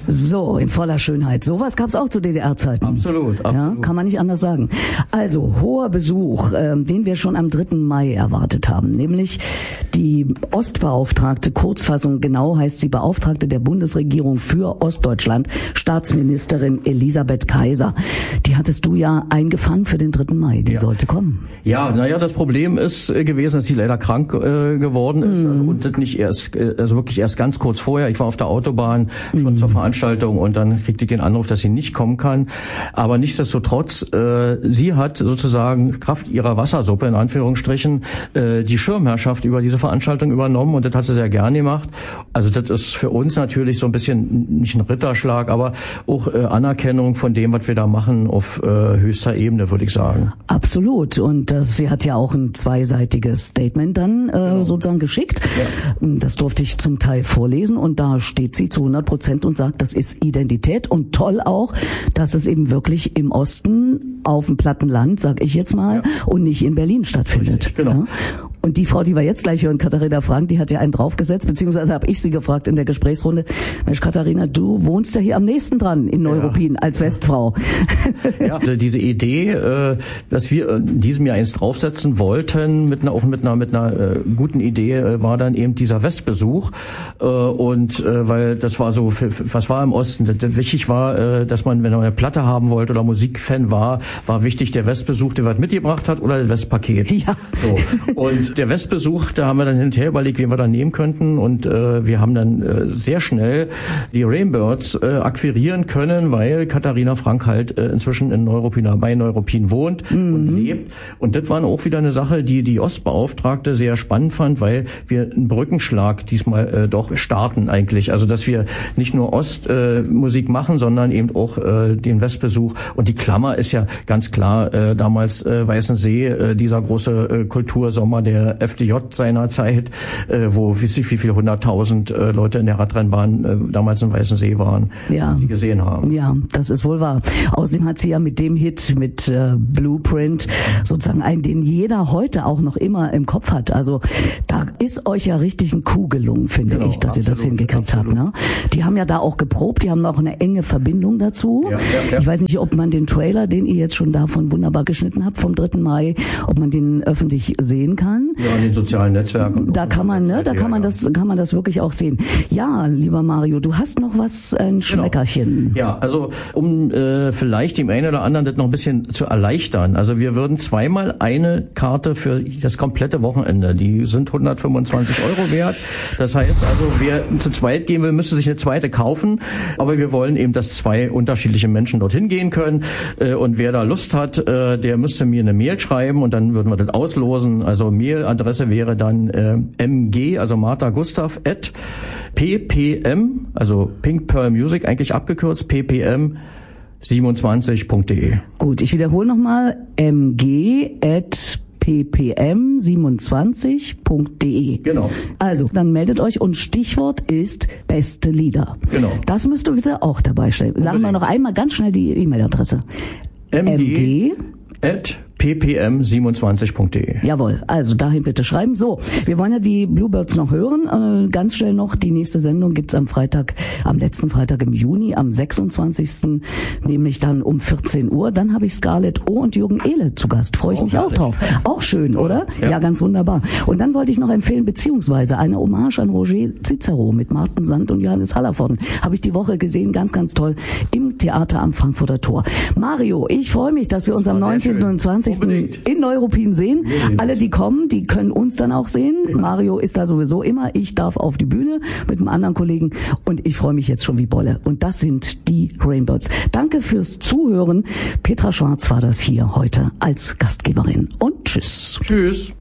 So, in voller Schönheit. Sowas gab's auch zu DDR-Zeiten. Absolut. Ja, kann man nicht anders sagen. Also, hoher Besuch, den wir schon am 3. Mai erwartet haben, nämlich die Ostbeauftragte, Kurzfassung genau heißt sie Beauftragte der Bundesregierung für Ostdeutschland, Staatsministerin Elisabeth Kaiser. Die hattest du ja eingefangen für den 3. Mai. Die sollte kommen. Ja, das Problem ist gewesen, dass sie leider krank geworden ist. Und das nicht erst, wirklich erst ganz kurz vorher. Ich war auf der Autobahn schon zur Veranstaltung und dann kriegte ich den Anruf, dass sie nicht kommen kann. Aber nichtsdestotrotz, sie hat sozusagen Kraft ihrer Wassersuppe, in Anführungsstrichen, die Schirmherrschaft über diese Veranstaltung übernommen und das hat sie sehr gern gemacht. Also das ist für uns natürlich so ein bisschen, nicht ein Ritterschlag, aber auch Anerkennung von dem, was wir da machen, auf höchster Ebene, würde ich sagen. Absolut. Und sie hat ja auch ein zweiseitiges Statement dann sozusagen geschickt. Ja. Das durfte ich zum Teil vorlesen und da steht sie zu 100% und sagt, das ist Identität und toll auch, dass es eben wirklich im Osten auf dem platten Land, sag ich jetzt mal, und nicht in Berlin stattfindet. Richtig, genau. Ja? Und die Frau, die wir jetzt gleich hören, Katharina Frank, die hat ja einen draufgesetzt, beziehungsweise habe ich sie gefragt in der Gesprächsrunde, Mensch Katharina, du wohnst ja hier am nächsten dran in Neuruppin als Westfrau. Ja, also diese Idee, dass wir in diesem Jahr eins draufsetzen wollten, mit einer guten Idee, war dann eben dieser Westbesuch. Und weil das war so, was war im Osten? Wichtig war, dass man, wenn man eine Platte haben wollte oder Musikfan war wichtig der Westbesuch, der was mitgebracht hat, oder das Westpaket. Ja. So. Und der Westbesuch, da haben wir dann hin und her überlegt, wen wir da nehmen könnten. Und wir haben dann sehr schnell die Rainbirds akquirieren können, weil Katharina Frank halt inzwischen bei Neuruppin wohnt und lebt. Und das war auch wieder eine Sache, die Ostbeauftragte sehr spannend fand, weil wir einen Brückenschlag diesmal doch starten eigentlich. Also dass wir nicht nur Ostmusik machen, sondern eben auch den Westbesuch. Und die Klammer ist ja ganz klar damals Weißensee, dieser große Kultursommer der FDJ seiner Zeit, wo wie viele 100.000 Leute in der Radrennbahn damals in Weißensee waren, die sie gesehen haben. Ja, das ist wohl wahr. Außerdem hat sie ja mit dem Hit, mit Blueprint, sozusagen einen, den jeder heute auch noch immer im Kopf hat. Also da ist euch ja richtig ein Coup gelungen, finde ich, dass ihr das hingekriegt habt. Ne? Die haben ja da auch geprobt, die haben auch eine enge Verbindung dazu. Ja. Ich weiß nicht, ob man den Trailer, den ihr jetzt schon davon wunderbar geschnitten habt, vom 3. Mai, ob man den öffentlich sehen kann. Ja, in den sozialen Netzwerken. Da kann man das wirklich auch sehen. Ja, lieber Mario, du hast noch was, ein Schmeckerchen. Ja, also um vielleicht dem einen oder anderen das noch ein bisschen zu erleichtern. Also wir würden zweimal eine Karte für das komplette Wochenende, die sind 125 € wert. Das heißt also, wer zu zweit gehen will, müsste sich eine zweite kaufen. Aber wir wollen eben, dass 2 unterschiedliche Menschen dorthin gehen können. Und wer da Lust hat, der müsste mir eine Mail schreiben und dann würden wir das auslosen. Also Mailadresse wäre dann mg, also Martha Gustav, @ppm, also Pink Pearl Music, eigentlich abgekürzt, ppm 27.de. Gut, ich wiederhole nochmal, mg@ppm27.de. Genau. Also, dann meldet euch und Stichwort ist beste Lieder. Genau. Das müsst ihr bitte auch dabei stellen. Sagen wir noch einmal ganz schnell die E-Mail-Adresse. mg@ppm27.de. Jawohl, also dahin bitte schreiben. So, wir wollen ja die Bluebirds noch hören. Ganz schnell noch, die nächste Sendung gibt's am letzten Freitag im Juni, am 26. nämlich dann um 14 Uhr. Dann habe ich Scarlett O. und Jürgen Ehle zu Gast. Freue ich mich auch drauf. Auch schön, oder? Ja, ganz wunderbar. Und dann wollte ich noch empfehlen, beziehungsweise eine Hommage an Roger Cicero mit Martin Sand und Johannes Hallervorden. Habe ich die Woche gesehen, ganz, ganz toll, im Theater am Frankfurter Tor. Mario, ich freue mich, dass wir uns am 19. und 20. Unbedingt. in Neuruppin sehen. Alle, die kommen, die können uns dann auch sehen. Mario ist da sowieso immer. Ich darf auf die Bühne mit einem anderen Kollegen und ich freue mich jetzt schon wie Bolle. Und das sind die Rainbirds. Danke fürs Zuhören. Petra Schwarz war das hier heute als Gastgeberin. Und tschüss. Tschüss.